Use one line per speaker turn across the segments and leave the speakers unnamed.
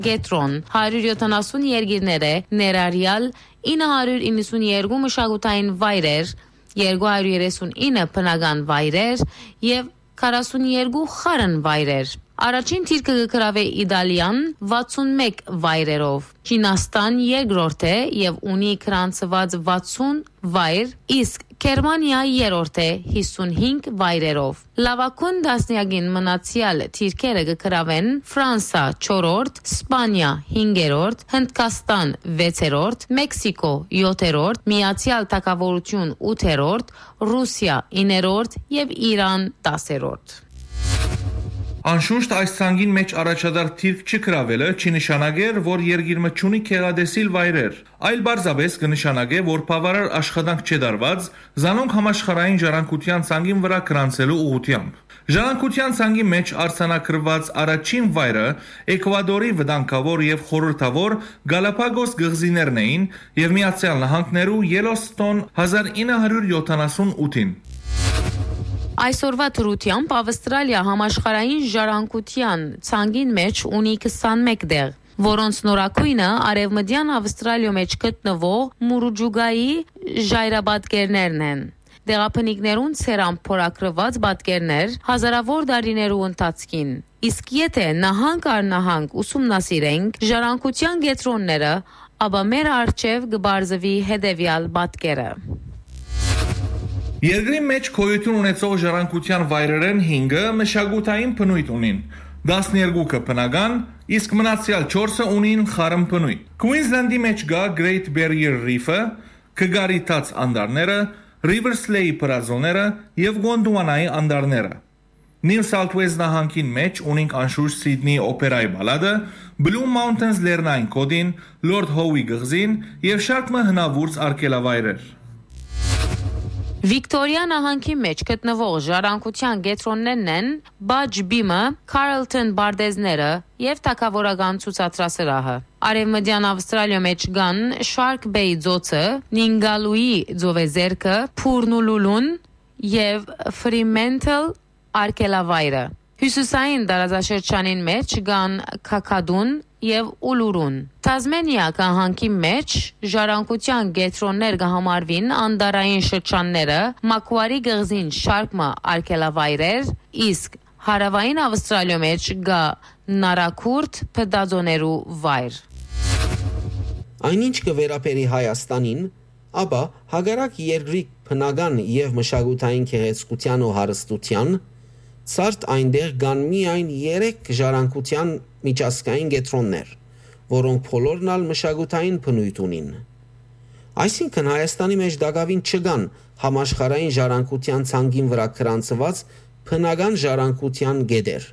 Գետրոն 170 երկիրներ է, ներառյալ 992 մշակութային վայրեր, 239 բնական վայրեր և 42 խարն վայրեր։ Առաջին թիրքը կգրավե Իտալիան 61 վայրերով, Չինաստան երկրորդ է և ունի գրանցված 60 վայր, իսկ Գերմանիա երրորդ է 55 վայրերով։ Լավագույն տասնյակին մնացյալ թիրքերը կգրավեն Ֆրանսա 4-րդ, Իսպանիա 5-րդ, Հնդկաստան 6-րդ, Մեքսիկո 7-րդ, Միացյալ Թագավորություն 8-րդ, Ռուսիա 9-րդ և Իրան 10-րդ։
Անշուշտ այս ցանգին մեջ առաջադար թիրք չգրավելը չի նշանակեր, որ երկիրը չունի քեղադեսիլ վայրեր, այլ բարձրապես կնշանակե, որ բավարար աշխատանք չի դարված զանոնք համաշխարհային ժառանգության ցանգին վրա գրանցելու ուղղությամբ։ Ժառանգության ցանգի մեջ արձանագրված առաջին վայրը Էկվադորի վտանգավոր եւ խորհրդավոր Գալապագոս գղզիներն էին եւ Միացյալ Նահանգներու Ելոստոն 1978-ին։
Այսօրվա դրությամբ Ավստրալիա համաշխարհային ժառանգության ցանգին մեջ ունի 21 դեղ, որոնց նորագույնը արևմտյան Ավստրալիա մեջ գտնվող Մուրուջուգայի ժայռապատկերներն են։ Դեղաբնիկներուն ցերամբ փորագրված պատկերներ հազարավոր տարիներու ընթացքին։ Իսկ եթե նահանգ առ նահանգ ուսումնասիրենք ժառանգության կետրոնները, ապա մեր առջև կբարձվի հետևյալ պատկերը։
Երկրի մեջ գոյություն ունեցող ժառանգության վայրերեն 5-ը մշակութային բնույթ ունին, 12-ը բնական, իսկ մնացյալ 4-ը ունին խարմ բնույթ։ Քուինզլանդի մեջ կա Great Barrier Reef-ը, Քգարիթաց անտառները, Riversley պրազոները եւ Գոնդուանայի անտառները։ Նիու Սաութ Ուելս նահանգին մեջ ունենք անշուշտ Սիդնի օպերայի բալադը, Blue Mountains լեռնային կոդին, Lord Howe գղզին եւ շարքը հնավուրց արգելավայրեր։
Վիկտորիա նահանգի մեջ գտնվող ժառանգության կետրոններն են Բաջ Բիմը, Քարլտոն Բարդեզները և թագավորական ցուցադրասրահը։ Արևմտյան Ավստրալիա մեջ կան Շարք Բեյ ծոցը, Նինգալուի ծովեզերքը, Փուրնուլուլուն և Ֆրիմենթլ արգելավայրը։ Հյուսիսային տարածաշրջանին մեջ կան Քաքադուն և Ուլուրուն։ Թազմենիա նահանգի մեջ ժառանգության կետրոններ կհամարվին անտառային շրջանները, Մակվարի գղզին շարքը արգելավայրեր, իսկ հարավային Ավստրալիա մեջ կա նարաքուրդ փդազոներու վայր։
Այնինչ կվերապերի Հայաստանին, ապա հագարակ երկրի բնական և մշակութային գեղեցկության ու հարստության, ցարտ այնտեղ կան միայն 3 ժառանգության միջազգային կետրոններ, որոնք բոլորն ալ մշակութային բնույթ ունին։ Այսինքն Հայաստանի մեջ դակավին չկան համաշխարհային ժառանգության ցանկին վրա գրանցված բնական ժառանգության գեդեր։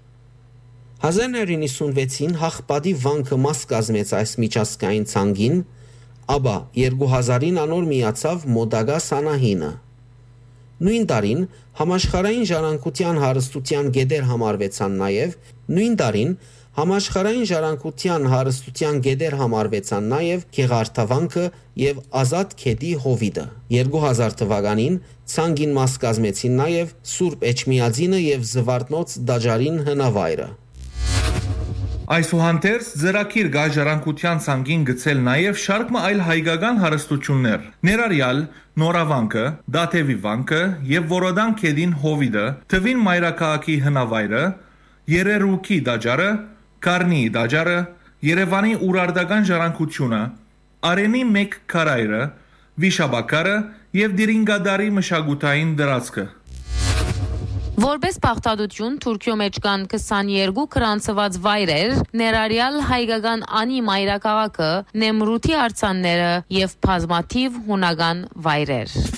1996-ին Հաղպատի վանքը մաս կազմեց այս միջազգային ցանկին, ապա 2000-ին անոր միացավ Մոդագա Սանահինը։ Նույն տարին համաշխարհային ժառանգության հարստության գեդեր համարվեցան նաև, նույն տարին համաշխարհային ժառանգության հարստության գեդեր համարվեցան նաև Գեղարդավանքը եւ Ազատ քեդի Հովիդը։ 2000 թվականին ցանկին մաս կազմեցին նաև Սուրբ Էջմիածինը եւ Զվարթնոց Դաջարին հնավայրը։
Այսուհանդերձ ձեռագիր կա ժառանգության ցանկին գցել նաև շարքը այլ հայկական հարստություններ, ներառյալ Նորավանքը, Դաթևի վանքը եւ Որոդան քեդին Հովիդը, Թվին մայրաքաղաքի հնավայրը, Երերուքի դաջարը, Կարնիի դաջարը, Երևանի ուրարտական ժառանգությունը, Արենի 1 քարայրը, Վիշաբակարը եւ Դիրինգադարի մշակութային դրացքը։
Որպես պարտադություն Թուրքիո մեջ կան 22 գրանցված վայրեր, ներառյալ հայկական Անի մայրաքաղաքը, Նեմրութի արձանները եւ բազմաթիվ հունական վայրեր։